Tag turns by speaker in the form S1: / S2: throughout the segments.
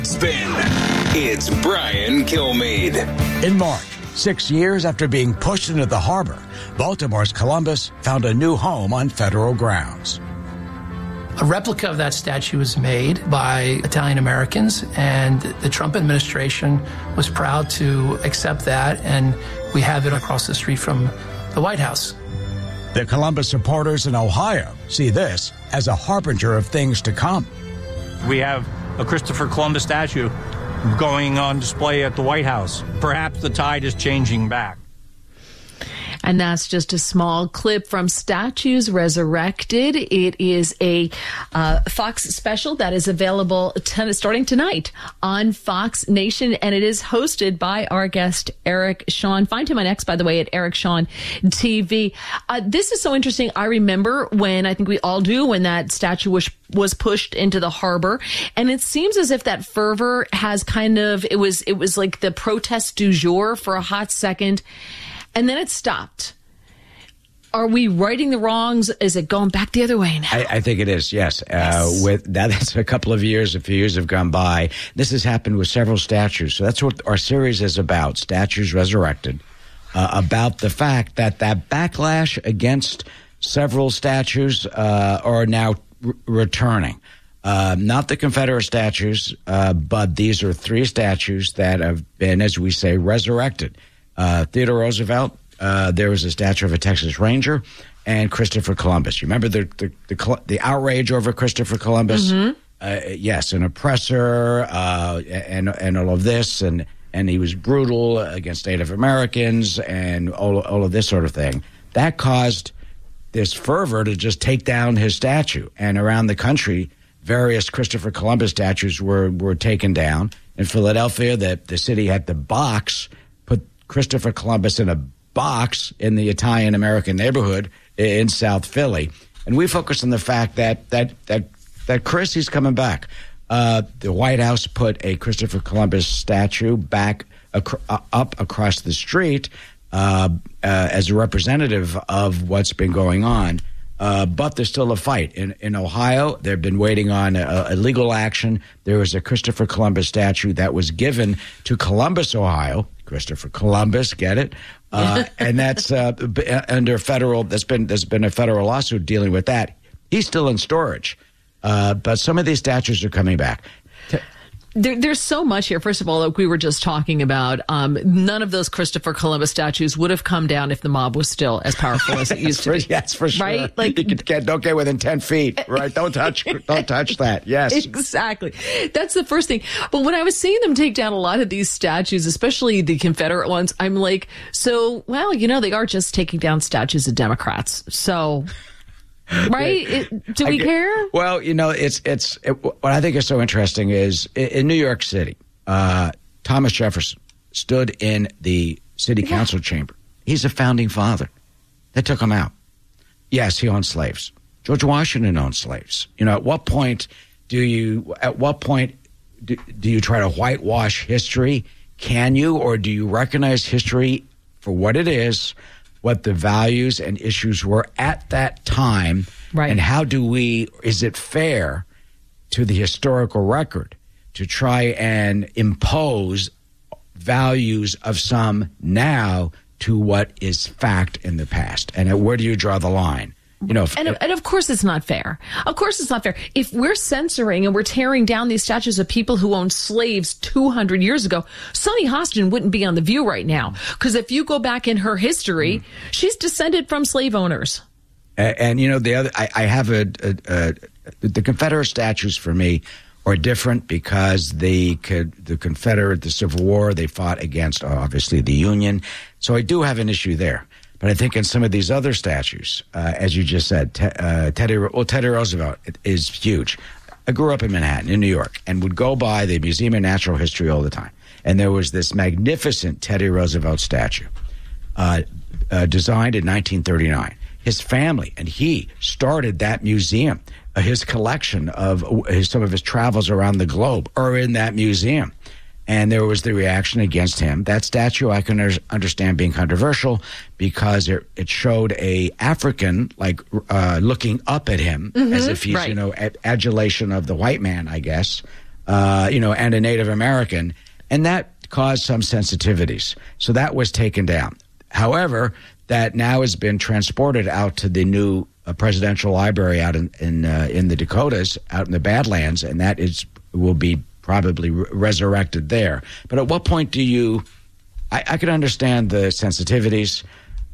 S1: Spin. It's Brian Kilmeade.
S2: In March, 6 years after being pushed into the harbor, Baltimore's Columbus found a new home on federal grounds.
S3: A replica of that statue was made by Italian Americans, and the Trump administration was proud to accept that, and we have it across the street from the White House.
S2: The Columbus supporters in Ohio see this as a harbinger of things to come.
S4: We have a Christopher Columbus statue going on display at the White House. Perhaps the tide is changing back.
S5: And that's just a small clip from Statues Resurrected. It is a Fox special that is available starting tonight on Fox Nation, and it is hosted by our guest, Eric Shawn. Find him on X, by the way, at Eric Shawn TV. This is so interesting. I remember when, I think we all do, when that statue was pushed into the harbor, and it seems as if that fervor has kind of, it was like the protest du jour for a hot second. And then it stopped. Are we righting the wrongs? Is it going back the other way now?
S6: I think it is, yes. That's a few years have gone by. This has happened with several statues. So that's what our series is about, Statues Resurrected, about the fact that backlash against several statues are now returning. Not the Confederate statues, but these are three statues that have been, as we say, resurrected. Theodore Roosevelt, there was a statue of a Texas Ranger, and Christopher Columbus. You remember the outrage over Christopher Columbus? Mm-hmm. Yes, an oppressor, and all of this, and he was brutal against Native Americans, and all of this sort of thing. That caused this fervor to just take down his statue, and around the country, various Christopher Columbus statues were taken down. In Philadelphia, the city had the box. Christopher Columbus in a box in the Italian-American neighborhood in South Philly. And we focus on the fact that Chris, he's coming back. The White House put a Christopher Columbus statue back up across the street as a representative of what's been going on. But there's still a fight. In Ohio, they've been waiting on a legal action. There was a Christopher Columbus statue that was given to Columbus, Ohio. Christopher Columbus, get it? And that's under federal. There's been a federal lawsuit dealing with that. He's still in storage, but some of these statues are coming back.
S5: There's so much here. First of all, like we were just talking about, none of those Christopher Columbus statues would have come down if the mob was still as powerful as it used to be.
S6: Yes, for sure.
S5: Right? Like,
S6: don't get within 10 feet, right? Don't touch that. Yes.
S5: Exactly. That's the first thing. But when I was seeing them take down a lot of these statues, especially the Confederate ones, I'm like, so, well, they are just taking down statues of Democrats. So... Right? Do we care?
S6: Well, what I think is so interesting is in New York City, Thomas Jefferson stood in the city council chamber. He's a founding father. They took him out. Yes, he owned slaves. George Washington owned slaves. At what point do you try to whitewash history? Can you, or do you recognize history for what it is? What the values and issues were at that time, right? And is it fair to the historical record to try and impose values of some now to what is fact in the past? And where do you draw the line? And
S5: of course it's not fair. Of course it's not fair. If we're censoring and we're tearing down these statues of people who owned slaves 200 years ago, Sunny Hostin wouldn't be on The View right now. Because if you go back in her history, she's descended from slave owners.
S6: And the other, I have the Confederate statues for me are different because the Confederate, the Civil War, they fought against obviously the Union. So I do have an issue there. But I think in some of these other statues, as you just said, Teddy Roosevelt is huge. I grew up in Manhattan, in New York, and would go by the Museum of Natural History all the time. And there was this magnificent Teddy Roosevelt statue designed in 1939. His family and he started that museum. His collection of some of his travels around the globe are in that museum. And there was the reaction against him. That statue I can understand being controversial because it showed a African looking up at him as if he's, adulation of the white man, I guess. and a Native American, and that caused some sensitivities. So that was taken down. However, that now has been transported out to the new presidential library out in the Dakotas, out in the Badlands, and that will be probably resurrected there. But at what point do you? I can understand the sensitivities,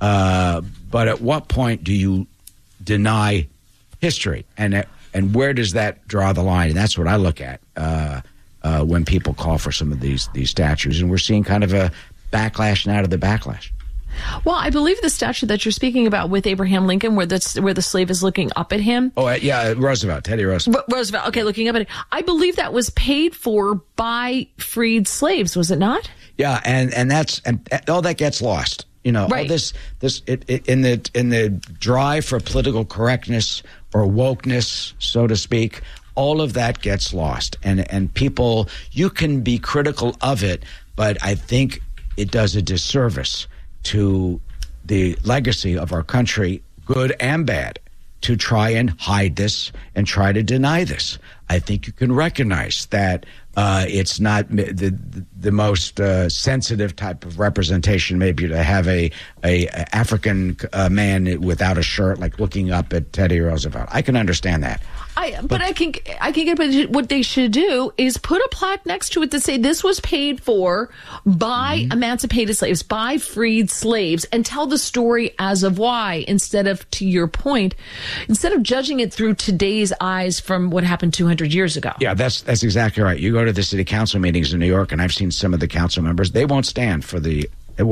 S6: but at what point do you deny history, and where does that draw the line? And that's what I look at when people call for some of these statues, and we're seeing kind of a backlash and out of the backlash.
S5: Well, I believe the statue that you're speaking about with Abraham Lincoln, where the slave is looking up at him.
S6: Oh, yeah, Roosevelt, Teddy Roosevelt.
S5: Roosevelt, okay, looking up at it. I believe that was paid for by freed slaves, was it not?
S6: Yeah, and all that gets lost. Right. All this in the drive for political correctness or wokeness, so to speak, all of that gets lost. And people, you can be critical of it, but I think it does a disservice to the legacy of our country, good and bad, to try and hide this and try to deny this. I think you can recognize that it's not the most sensitive type of representation, maybe to have a African man without a shirt, like looking up at Teddy Roosevelt. I can understand that.
S5: But I can get what they should do is put a plaque next to it to say this was paid for by emancipated slaves, by freed slaves, and tell the story as of why, instead of, to your point, instead of judging it through today's eyes from what happened 200 years ago. Yeah,
S6: that's exactly right. You go to the city council meetings in New York, and I've seen some of the council members, they won't stand for it's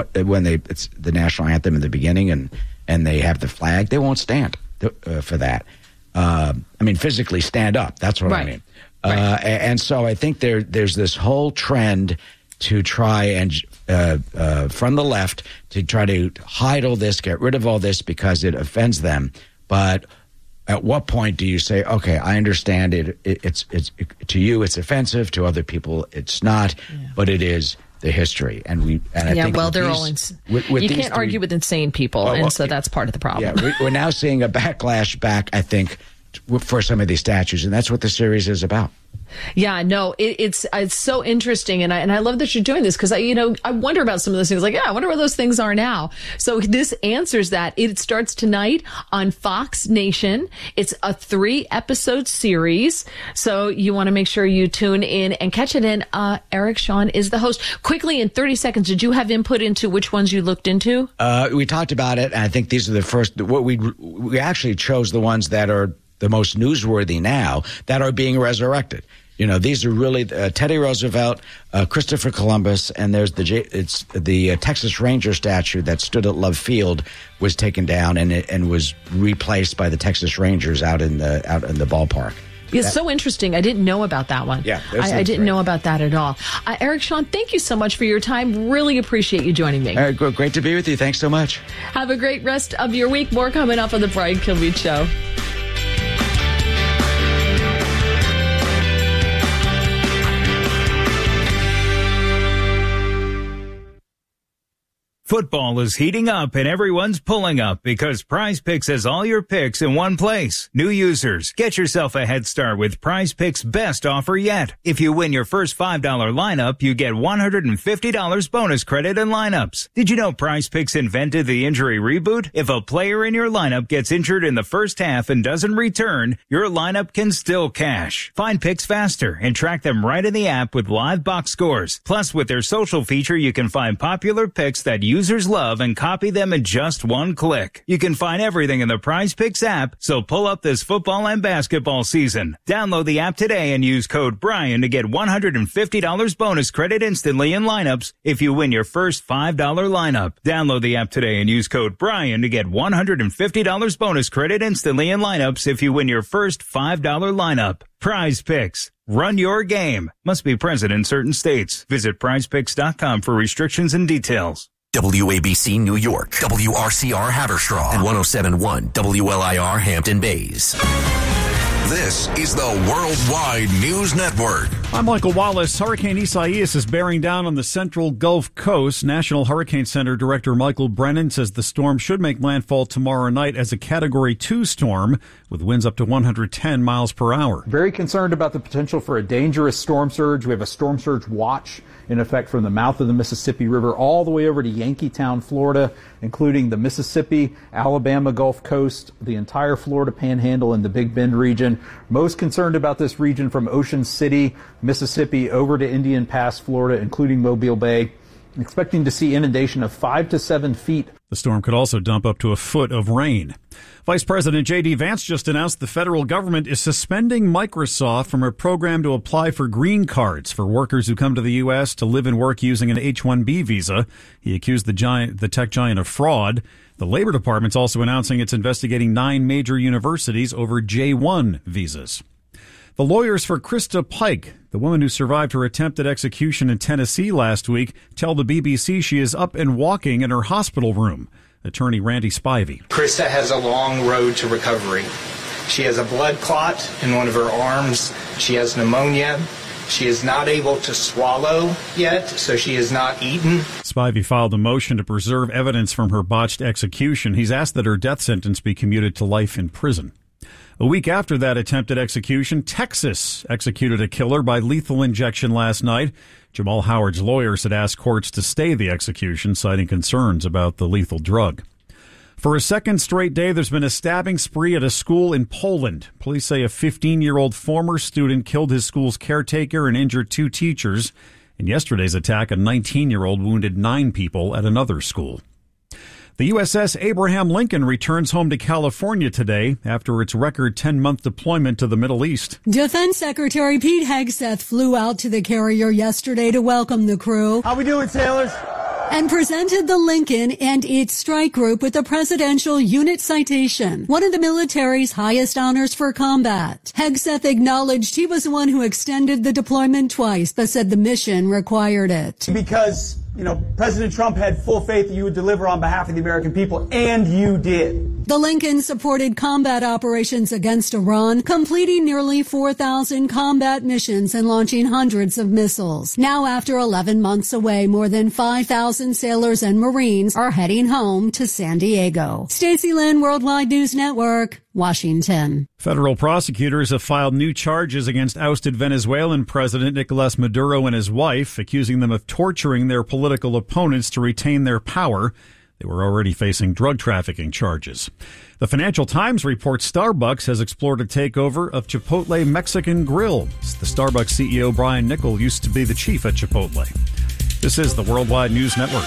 S6: the national anthem in the beginning and they have the flag. They won't stand for that. Physically stand up. That's what I mean. And so I think there's this whole trend to try and from the left to try to hide all this, get rid of all this because it offends them. But at what point do you say, okay, I understand it? It's to you it's offensive, to other people it's not, but it is the history, I think
S5: they're all. You can't argue with insane people, and so that's part of the problem.
S6: Yeah, we're now seeing a backlash back, I think, for some of these statues, and that's what the series is about.
S5: Yeah, no, it's so interesting, and I love that you're doing this because I wonder about some of those things. Like, I wonder where those things are now. So this answers that. It starts tonight on Fox Nation. It's a 3-episode series, so you want to make sure you tune in and catch it. And Eric Shawn is the host. Quickly, in 30 seconds, did you have input into which ones you looked into?
S6: We talked about it, and I think these are the first. What we actually chose the ones that are the most newsworthy now that are being resurrected. These are really Teddy Roosevelt, Christopher Columbus, and there's the Texas Ranger statue that stood at Love Field was taken down and was replaced by the Texas Rangers out in the ballpark.
S5: It's so interesting. I didn't know about that one.
S6: Yeah,
S5: I didn't know about that at all. Eric Shawn, thank you so much for your time. Really appreciate you joining me.
S6: Great to be with you. Thanks so much.
S5: Have a great rest of your week. More coming up on the Brian Kilmeade Show.
S7: Football is heating up and everyone's pulling up because Prize Picks has all your picks in one place. New users, get yourself a head start with Prize Picks' best offer yet. If you win your first $5 lineup, you get $150 bonus credit in lineups. Did you know Prize Picks invented the injury reboot? If a player in your lineup gets injured in the first half and doesn't return, your lineup can still cash. Find picks faster and track them right in the app with live box scores. Plus, with their social feature, you can find popular picks that users love and copy them in just one click. You can find everything in the Prize Picks app, so pull up this football and basketball season. Download the app today and use code Brian to get $150 bonus credit instantly in lineups if you win your first $5 lineup. Download the app today and use code Brian to get $150 bonus credit instantly in lineups if you win your first $5 lineup. Prize Picks. Run your game. Must be present in certain states. Visit prizepicks.com for restrictions and details.
S8: WABC New York, WRCR Haverstraw, and 107.1 WLIR Hampton Bays. This is the Worldwide News Network.
S9: I'm Michael Wallace. Hurricane Isaias is bearing down on the central Gulf Coast. National Hurricane Center Director Michael Brennan says the storm should make landfall tomorrow night as a Category 2 storm with winds up to 110 miles per hour.
S10: Very concerned about the potential for a dangerous storm surge. We have a storm surge watch in effect from the mouth of the Mississippi River all the way over to Yankeetown, Florida, including the Mississippi, Alabama Gulf Coast, the entire Florida Panhandle, and the Big Bend region. Most concerned about this region from Ocean City, Mississippi, over to Indian Pass, Florida, including Mobile Bay. Expecting to see inundation of 5 to 7 feet.
S9: The storm could also dump up to a foot of rain. Vice President J.D. Vance just announced the federal government is suspending Microsoft from a program to apply for green cards for workers who come to the U.S. to live and work using an H-1B visa. He accused the tech giant of fraud. The Labor Department's also announcing it's investigating 9 major universities over J-1 visas. The lawyers for Krista Pike, the woman who survived her attempted execution in Tennessee last week, tell the BBC she is up and walking in her hospital room. Attorney Randy Spivey.
S11: Krista has a long road to recovery. She has a blood clot in one of her arms. She has pneumonia. She is not able to swallow yet, so she has not eaten.
S9: Spivey filed a motion to preserve evidence from her botched execution. He's asked that her death sentence be commuted to life in prison. A week after that attempted execution, Texas executed a killer by lethal injection last night. Jamal Howard's lawyers had asked courts to stay the execution, citing concerns about the lethal drug. For a second straight day, there's been a stabbing spree at a school in Poland. Police say a 15-year-old former student killed his school's caretaker and injured 2 teachers. In yesterday's attack, a 19-year-old wounded 9 people at another school. The USS Abraham Lincoln returns home to California today after its record 10-month deployment to the Middle East.
S12: Defense Secretary Pete Hegseth flew out to the carrier yesterday to welcome the crew.
S13: How we doing, sailors?
S12: And presented the Lincoln and its strike group with the Presidential Unit Citation, one of the military's highest honors for combat. Hegseth acknowledged he was the one who extended the deployment twice, but said the mission required it.
S13: Because, President Trump had full faith that you would deliver on behalf of the American people, and you did.
S12: The Lincoln supported combat operations against Iran, completing nearly 4,000 combat missions and launching hundreds of missiles. Now, after 11 months away, more than 5,000 sailors and Marines are heading home to San Diego. Stacey Lynn, Worldwide News Network, Washington.
S9: Federal prosecutors have filed new charges against ousted Venezuelan President Nicolas Maduro and his wife, accusing them of torturing their political opponents to retain their power. They were already facing drug trafficking charges. The Financial Times reports Starbucks has explored a takeover of Chipotle Mexican Grill. The Starbucks CEO Brian Niccol used to be the chief at Chipotle. This is the Worldwide News Network.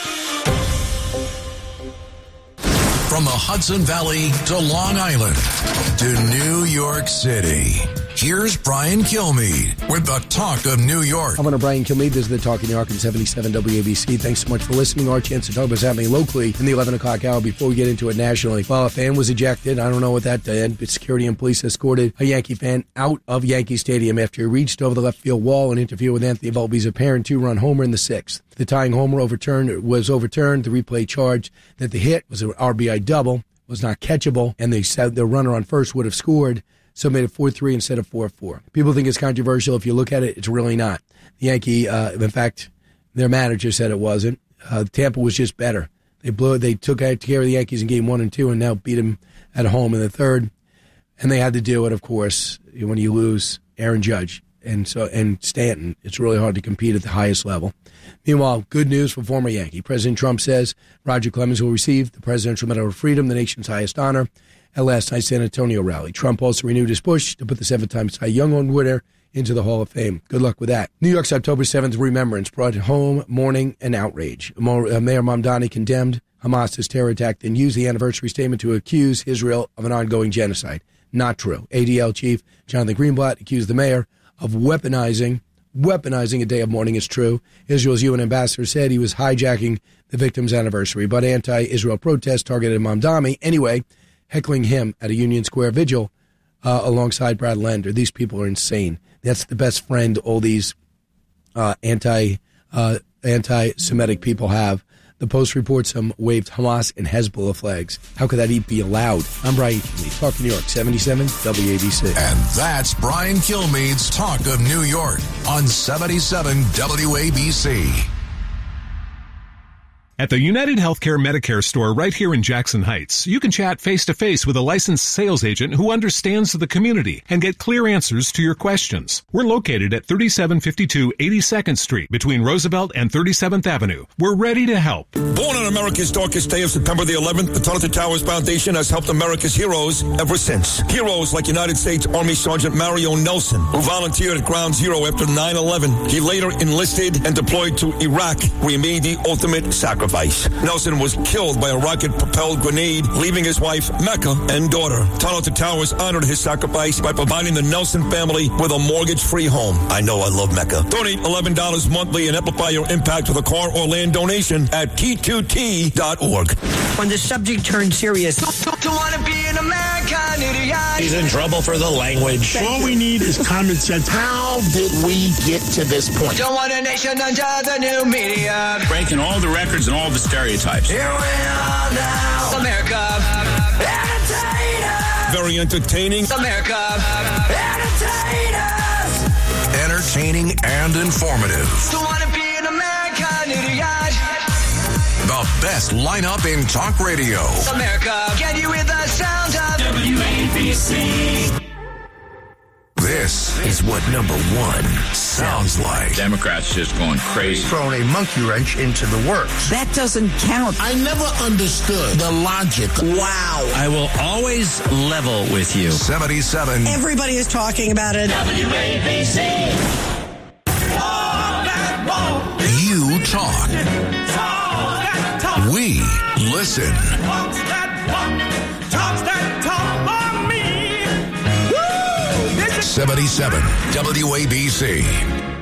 S8: From the Hudson Valley to Long Island to New York City, here's Brian Kilmeade with the Talk of New York.
S14: I'm Brian Kilmeade. This is the Talk of New York on 77 WABC. Thanks so much for listening. Our chance to talk about what's happening locally in the 11 o'clock hour before we get into it nationally. Well, a fan was ejected. I don't know what that did, but security and police escorted a Yankee fan out of Yankee Stadium after he reached over the left field wall and interfered with Anthony Volpe's apparent 2-run homer in the 6th. The tying homer was overturned. The replay charged that the hit was an RBI double, was not catchable, and they said the runner on first would have scored, so made it 4-3 instead of 4-4. People think it's controversial. If you look at it, it's really not. The Yankee, in fact, their manager said it wasn't. Tampa was just better. They took care of the Yankees in game 1 and 2 and now beat them at home in the 3rd. And they had to do it, of course, when you lose Aaron Judge and Stanton. It's really hard to compete at the highest level. Meanwhile, good news for former Yankee. President Trump says Roger Clemens will receive the Presidential Medal of Freedom, the nation's highest honor, at last night's San Antonio rally. Trump also renewed his push to put the 7-time Cy Young Award winner into the Hall of Fame. Good luck with that. New York's October 7th remembrance brought home mourning and outrage. Mayor Mamdani condemned Hamas's terror attack, then used the anniversary statement to accuse Israel of an ongoing genocide. Not true. ADL Chief Jonathan Greenblatt accused the mayor of weaponizing a day of mourning. Is true. Israel's UN ambassador said he was hijacking the victim's anniversary, but anti-Israel protests targeted Mamdani anyway, heckling him at a Union Square vigil alongside Brad Lander. These people are insane. That's the best friend all these anti-Semitic people have. The Post reports some waved Hamas and Hezbollah flags. How could that be allowed? I'm Brian Kilmeade, Talk of New York, 77 WABC.
S8: And that's Brian Kilmeade's Talk of New York on 77 WABC.
S15: At the United Healthcare Medicare store right here in Jackson Heights, you can chat face-to-face with a licensed sales agent who understands the community and get clear answers to your questions. We're located at 3752 82nd Street between Roosevelt and 37th Avenue. We're ready to help.
S16: Born on America's darkest day of September the 11th, the Tunnel to Towers Foundation has helped America's heroes ever since. Heroes like United States Army Sergeant Mario Nelson, who volunteered at Ground Zero after 9/11. He later enlisted and deployed to Iraq, where he made the ultimate sacrifice. Nelson was killed by a rocket-propelled grenade, leaving his wife, Mecca, and daughter. Tunnel to Towers honored his sacrifice by providing the Nelson family with a mortgage-free home. I know I love Mecca. Donate $11 monthly and amplify your impact with a car or land donation at T2T.org.
S17: When the subject turns serious, don't want to be an American idiot.
S18: He's in trouble for the language. All we need is common sense. How did we get to this point?
S17: Don't want a nation under the new media.
S18: Breaking all the records and all the stereotypes.
S17: Here we are now. America. Entertain us.
S16: Very entertaining.
S17: America. Entertain us.
S8: Entertaining and informative.
S17: Don't want to be an American idiot.
S8: The best lineup in talk radio.
S17: America. Can you hear the sound of WABC?
S8: This is what number one sounds like.
S18: Democrats just going crazy.
S19: Throwing a monkey wrench into the works.
S17: That doesn't count.
S19: I never understood the logic.
S17: Wow.
S20: I will always level with you.
S8: 77.
S17: Everybody is talking about it.
S19: WABC.
S8: You talk. We listen. 77 WABC.